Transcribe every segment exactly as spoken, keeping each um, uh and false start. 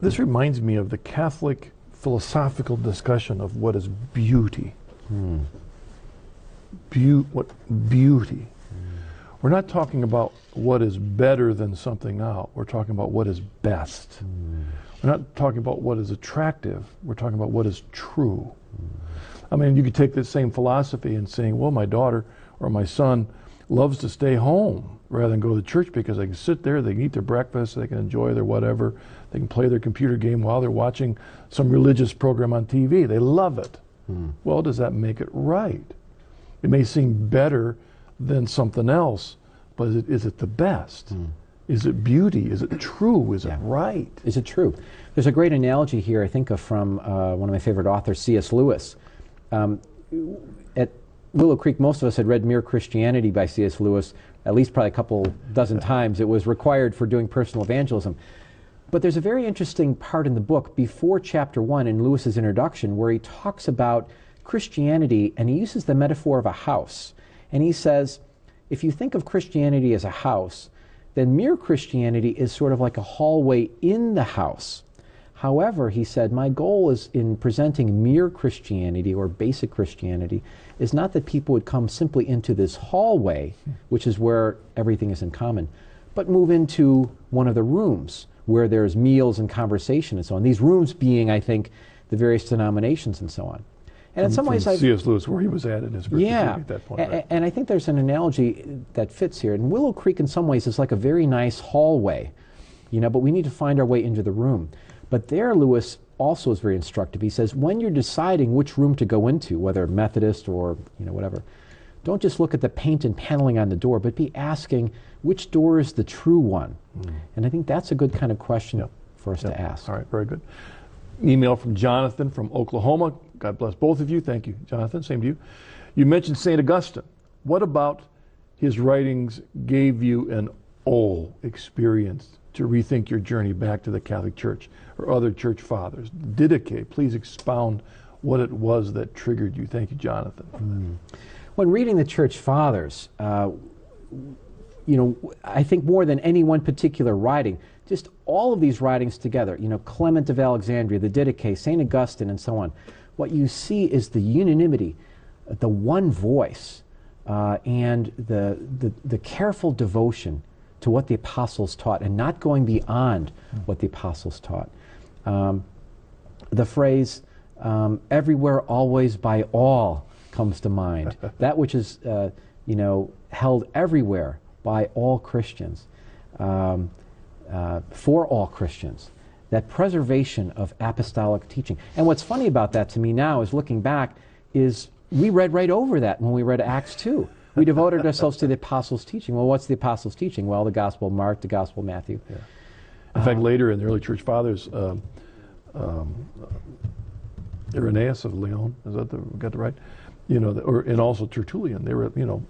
this reminds me of the Catholic philosophical discussion of what is beauty. Hmm. Beau what beauty. We're not talking about what is better than something now. We're talking about what is best. Mm. We're not talking about what is attractive. We're talking about what is true. Mm. I mean, you could take this same philosophy and saying, well, my daughter or my son loves to stay home rather than go to church because they can sit there, they can eat their breakfast, they can enjoy their whatever, they can play their computer game while they're watching some religious program on T V. They love it. Mm. Well, does that make it right? It may seem better than something else, but is it, is it the best? Mm. Is it beauty? Is it true? Is yeah. it right? Is it true? There's a great analogy here, I think, of from uh, one of my favorite authors, C S Lewis. Um, at Willow Creek, most of us had read Mere Christianity by C S Lewis, at least probably a couple dozen times. It was required for doing personal evangelism. But there's a very interesting part in the book before chapter one in Lewis's introduction where he talks about Christianity, and he uses the metaphor of a house. And he says, if you think of Christianity as a house, then Mere Christianity is sort of like a hallway in the house. However, he said, my goal is in presenting Mere Christianity or basic Christianity is not that people would come simply into this hallway, which is where everything is in common, but move into one of the rooms where there's meals and conversation and so on. These rooms being, I think, the various denominations and so on. And from, in some ways, I C S Lewis, where he was at in his yeah, at that point. A- right? and I think there's an analogy that fits here. And Willow Creek, in some ways, is like a very nice hallway, you know. But we need to find our way into the room. But there, Lewis also is very instructive. He says, when you're deciding which room to go into, whether Methodist or you know whatever, don't just look at the paint and paneling on the door, but be asking which door is the true one. Mm. And I think that's a good kind of question yep. for us yep. to ask. All right, very good. Email from Jonathan from Oklahoma. God bless both of you. Thank you, Jonathan. Same to you. You mentioned Saint Augustine. What about his writings gave you an oh experience to rethink your journey back to the Catholic Church or other church fathers? Didache, please expound what it was that triggered you. Thank you, Jonathan. Mm. When reading the church fathers, uh, you know, I think more than any one particular writing, just all of these writings together, you know, Clement of Alexandria, the Didache, Saint Augustine, and so on, what you see is the unanimity, the one voice, uh, and the, the, the careful devotion to what the apostles taught and not going beyond what the apostles taught. Um, the phrase, um, everywhere, always, by all, comes to mind. That which is, uh, you know, held everywhere by all Christians, um, uh, for all Christians. That preservation of apostolic teaching. And what's funny about that to me now is looking back is we read right over that when we read Acts two. We devoted ourselves to the apostles' teaching. Well, what's the apostles' teaching? Well, the Gospel of Mark, the Gospel of Matthew. Yeah. In uh, fact, later in the early church fathers, um, um, uh, Irenaeus of Lyon, is that the, got the right? You know, the, or, and also Tertullian, they were, you know,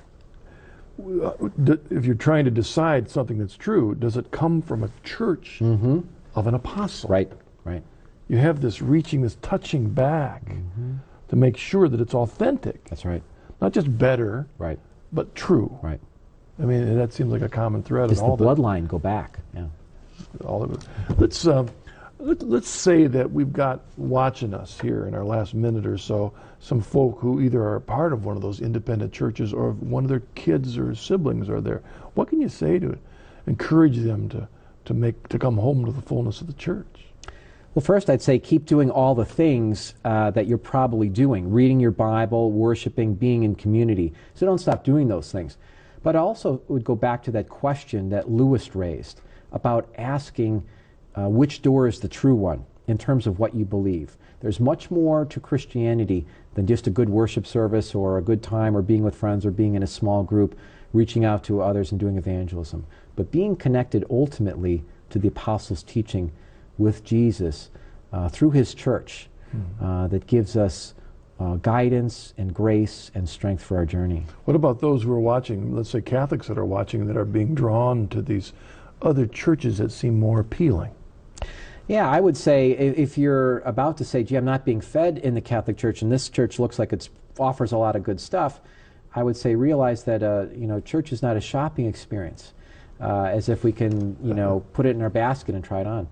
if you're trying to decide something that's true, does it come from a church mm-hmm. of an apostle? Right, right. You have this reaching, this touching back mm-hmm. to make sure that it's authentic. That's right. Not just better, right, but true. Right. I mean, that seems like a common thread. Does in all the bloodline go back? Yeah. All of it. Let's uh, let, let's say that we've got watching us here in our last minute or so some folk who either are a part of one of those independent churches or one of their kids or siblings are there. What can you say to encourage them to to make to come home to the fullness of the church? Well, first I'd say keep doing all the things uh, that you're probably doing, reading your Bible, worshiping, being in community. So don't stop doing those things. But I also would go back to that question that Lewis raised about asking uh, which door is the true one in terms of what you believe. There's much more to Christianity than just a good worship service or a good time or being with friends or being in a small group, reaching out to others and doing evangelism. But being connected ultimately to the apostles' teaching with Jesus uh, through his church mm-hmm. uh, that gives us uh, guidance and grace and strength for our journey. What about those who are watching, let's say Catholics that are watching, that are being drawn to these other churches that seem more appealing? Yeah, I would say if you're about to say, gee, I'm not being fed in the Catholic Church and this church looks like it offers a lot of good stuff, I would say realize that uh, you know, church is not a shopping experience, uh, as if we can you know, put it in our basket and try it on.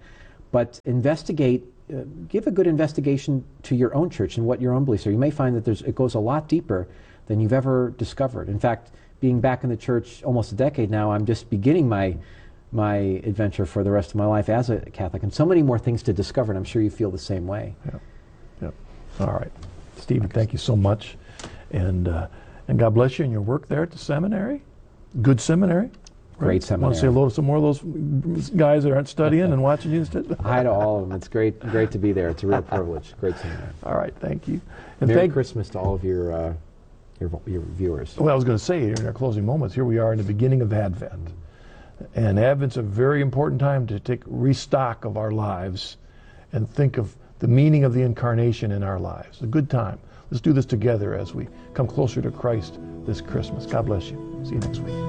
But investigate, uh, give a good investigation to your own church and what your own beliefs are. You may find that there's, it goes a lot deeper than you've ever discovered. In fact, being back in the church almost a decade now, I'm just beginning my my adventure for the rest of my life as a Catholic, and so many more things to discover, and I'm sure you feel the same way. Yeah, yeah. All right. Stephen, thank you so much. And uh, and God bless you in your work there at the seminary. Good seminary. Right? Great seminary. Want to say hello to some more of those guys that aren't studying and watching you instead? Hi to all of them. It's great great to be there. It's a real privilege. Great seminary. All right, thank you. And Merry thank Christmas to all of your, uh, your, your viewers. Well, I was going to say, in our closing moments, here we are in the beginning of Advent. And Advent's a very important time to take restock of our lives and think of the meaning of the incarnation in our lives. A good time. Let's do this together as we come closer to Christ this Christmas. God bless you. See you next week.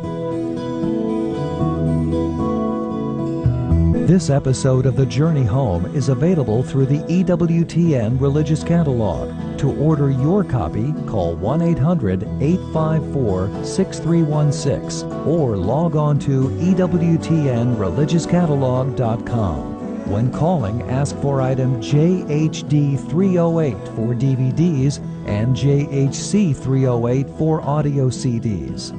This episode of The Journey Home is available through the E W T N Religious Catalog. To order your copy, call one eight hundred, eight five four, six three one six or log on to E W T N religious catalog dot com. When calling, ask for item J H D three oh eight for D V Ds and J H C three oh eight for audio C Ds.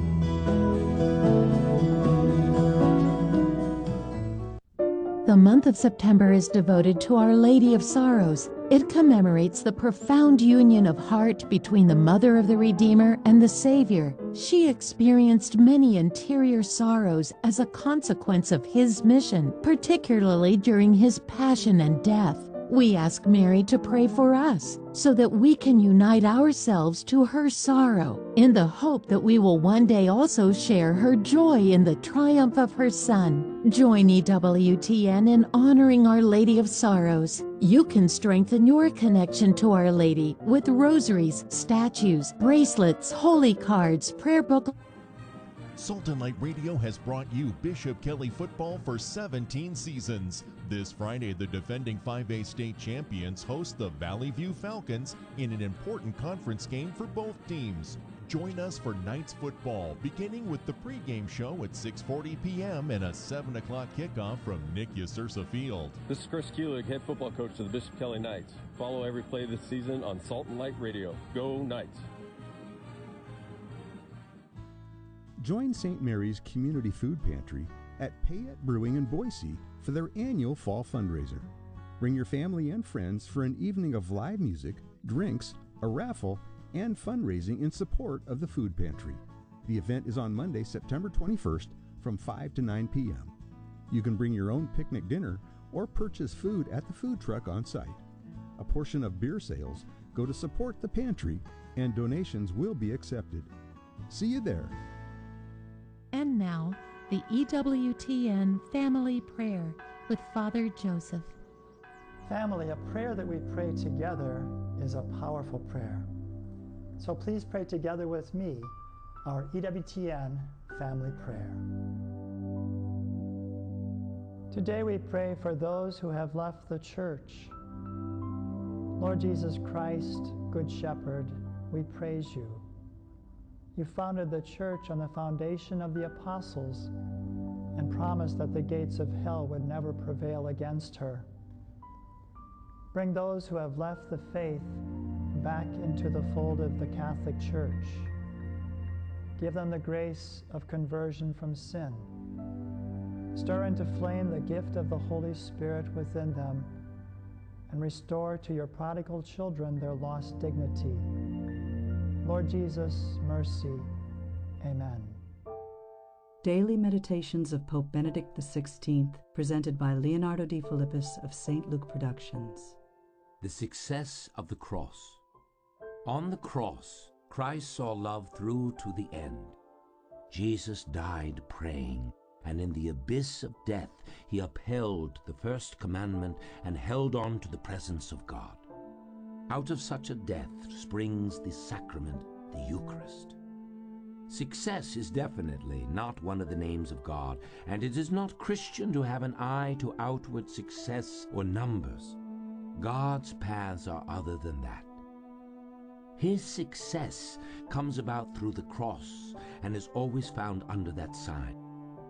The month of September is devoted to Our Lady of Sorrows. It commemorates the profound union of heart between the Mother of the Redeemer and the Savior. She experienced many interior sorrows as a consequence of His mission, particularly during His passion and death. We ask Mary to pray for us so that we can unite ourselves to her sorrow in the hope that we will one day also share her joy in the triumph of her Son. Join E W T N in honoring Our Lady of Sorrows. You can strengthen your connection to Our Lady with rosaries, statues, bracelets, holy cards, prayer book. Salt and Light Radio has brought you Bishop Kelly football for seventeen seasons. This Friday, the defending five A state champions host the Valley View Falcons in an important conference game for both teams. Join us for Knights football, beginning with the pregame show at six forty p.m. and a seven o'clock kickoff from Nick Yasursa Field. This is Chris Kulig, head football coach of the Bishop Kelly Knights. Follow every play this season on Salt and Light Radio. Go Knights! Join Saint Mary's Community Food Pantry at Payette Brewing in Boise for their annual fall fundraiser. Bring your family and friends for an evening of live music, drinks, a raffle, and fundraising in support of the food pantry. The event is on Monday, September twenty-first from five to nine p.m. You can bring your own picnic dinner or purchase food at the food truck on site. A portion of beer sales go to support the pantry, and donations will be accepted. See you there. And now, the E W T N Family Prayer with Father Joseph. Family, a prayer that we pray together is a powerful prayer. So please pray together with me our E W T N Family Prayer. Today we pray for those who have left the church. Lord Jesus Christ, Good Shepherd, we praise you. You founded the church on the foundation of the apostles and promised that the gates of hell would never prevail against her. Bring those who have left the faith back into the fold of the Catholic Church. Give them the grace of conversion from sin. Stir into flame the gift of the Holy Spirit within them and restore to your prodigal children their lost dignity. Lord Jesus, mercy. Amen. Daily Meditations of Pope Benedict the sixteenth, presented by Leonardo de Philippis of Saint Luke Productions. The success of the cross. On the cross, Christ saw love through to the end. Jesus died praying, and in the abyss of death he upheld the first commandment and held on to the presence of God. Out of such a death springs the sacrament, the Eucharist. Success is definitely not one of the names of God, and it is not Christian to have an eye to outward success or numbers. God's paths are other than that. His success comes about through the cross and is always found under that sign.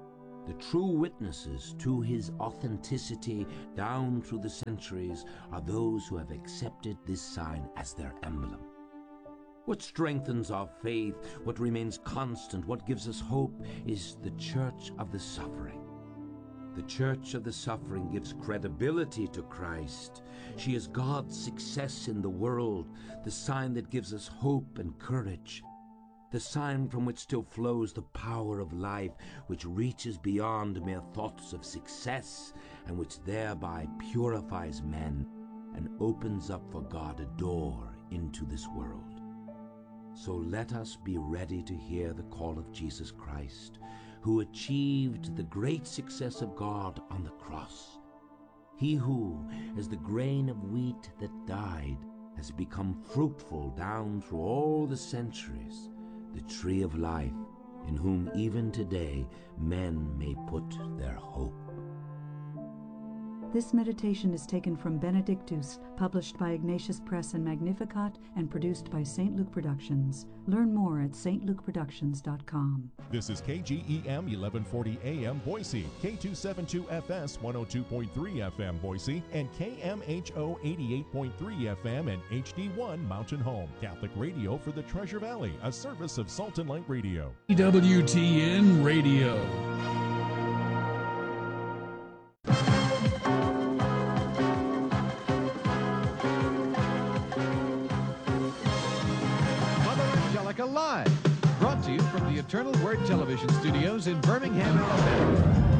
The true witnesses to his authenticity down through the centuries are those who have accepted this sign as their emblem. What strengthens our faith, what remains constant, what gives us hope is the Church of the Suffering. The Church of the Suffering gives credibility to Christ. She is God's success in the world, the sign that gives us hope and courage, the sign from which still flows the power of life, which reaches beyond mere thoughts of success, and which thereby purifies men and opens up for God a door into this world. So let us be ready to hear the call of Jesus Christ, who achieved the great success of God on the cross. He who, as the grain of wheat that died, has become fruitful down through all the centuries, the tree of life, in whom even today men may put their hope. This meditation is taken from Benedictus, published by Ignatius Press and Magnificat, and produced by Saint Luke Productions. Learn more at s t luke productions dot com. This is K G E M eleven forty A M Boise, K two seventy-two F S one oh two point three F M Boise, and K M H O eighty-eight point three F M and H D one Mountain Home. Catholic radio for the Treasure Valley, a service of Salt and Light Radio. E W T N Radio. Live, brought to you from the Eternal Word Television Studios in Birmingham, Alabama.